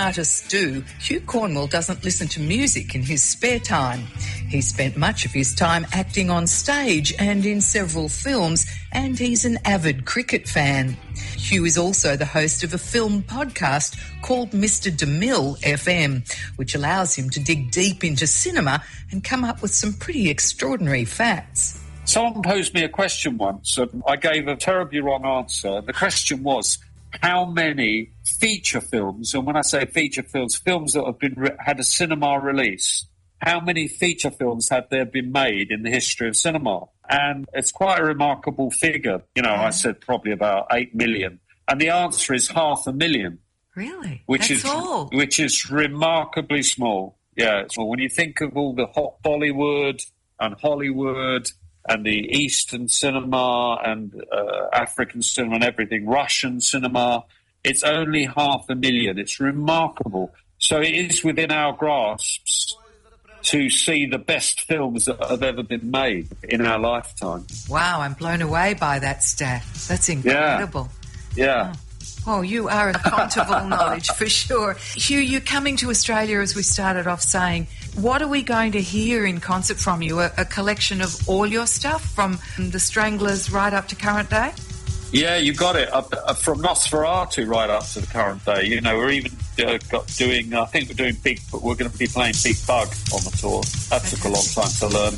artists do, Hugh Cornwell doesn't listen to music in his spare time. He spent much of his time acting on stage and in several films, and he's an avid cricket fan. Hugh is also the host of a film podcast called Mr. DeMille FM, which allows him to dig deep into cinema and come up with some pretty extraordinary facts. Someone posed me a question once, and I gave a terribly wrong answer. The question was, how many feature films, and when I say feature films, films that have been had a cinema release, how many feature films have there been made in the history of cinema? And it's quite a remarkable figure. You know, I said probably about 8 million. And the answer is 500,000. Really? Which is remarkably small. Yeah, so when you think of all the hot Bollywood and Hollywood and the Eastern cinema and African cinema and everything, Russian cinema, it's only 500,000. It's remarkable. So it is within our grasps to see the best films that have ever been made in our lifetime. Wow, I'm blown away by that stat. That's incredible. Yeah. Oh, you are a font of all knowledge for sure. Hugh, you're coming to Australia, as we started off saying. What are we going to hear in concert from you? A collection of all your stuff, from the Stranglers right up to current day? Yeah, you got it. From Nosferatu right up to the current day. You know, we're even we're going to be playing Big Bug on the tour. That took a long time to learn.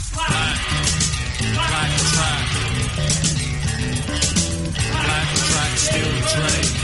Still the train.